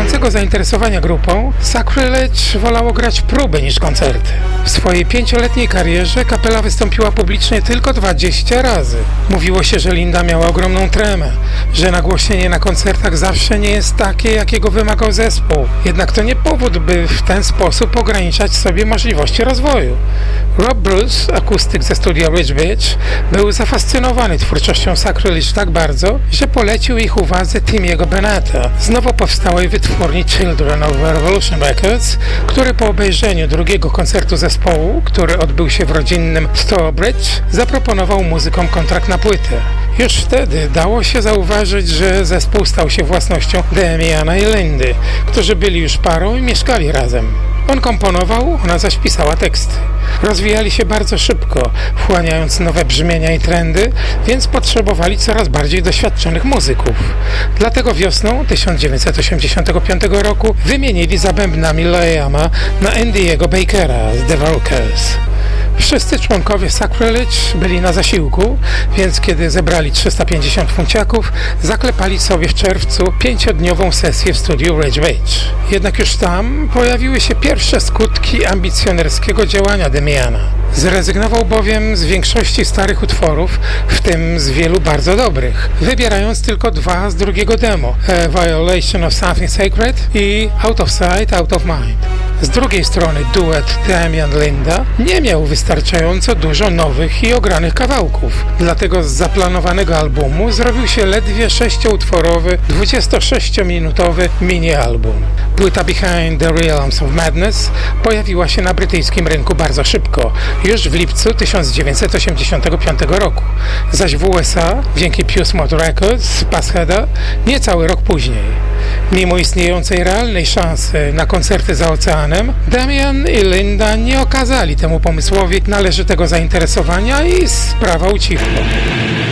rosnącego zainteresowania grupą, Sacrilege wolało grać próby niż koncerty. W swojej 5-letniej karierze kapela wystąpiła publicznie tylko 20 razy. Mówiło się, że Linda miała ogromną tremę, że nagłośnienie na koncertach zawsze nie jest takie, jakiego wymagał zespół. Jednak to nie powód, by w ten sposób ograniczać sobie możliwości rozwoju. Rob Bruce, akustyk ze studia Rich Beach, był zafascynowany twórczością Sacrilege tak bardzo, że polecił ich uwadze Timmy'ego Bennetta z nowo powstałej wytwórni Children of Revolution Records, który po obejrzeniu drugiego koncertu zespołu, który odbył się w rodzinnym Stourbridge, zaproponował muzykom kontrakt na płytę. Już wtedy dało się zauważyć, że zespół stał się własnością Damiana i Lindy, którzy byli już parą i mieszkali razem. On komponował, ona zaś pisała teksty. Rozwijali się bardzo szybko, wchłaniając nowe brzmienia i trendy, więc potrzebowali coraz bardziej doświadczonych muzyków. Dlatego wiosną 1985 roku wymienili za bębnami Liama na Andy'ego Bakera z The Workers. Wszyscy członkowie Sacrilege byli na zasiłku, więc kiedy zebrali 350 funciaków, zaklepali sobie w czerwcu 5-dniową sesję w studiu Rich Beach. Jednak już tam pojawiły się pierwsze skutki ambicjonerskiego działania Damiana. Zrezygnował bowiem z większości starych utworów, w tym z wielu bardzo dobrych, wybierając tylko 2 z drugiego demo, A Violation of Something Sacred i Out of Sight, Out of Mind. Z drugiej strony duet Damian-Linda nie miał wystarczająco dużo nowych i ogranych kawałków, dlatego z zaplanowanego albumu zrobił się ledwie 6-utworowy, 26-minutowy mini-album. Płyta Behind the Realms of Madness pojawiła się na brytyjskim rynku bardzo szybko, już w lipcu 1985 roku, zaś w USA dzięki Puce Mod Records Passheada niecały rok później. Mimo istniejącej realnej szansy na koncerty za oceanem, Damian i Linda nie okazali temu pomysłowi należytego zainteresowania i sprawa ucichła.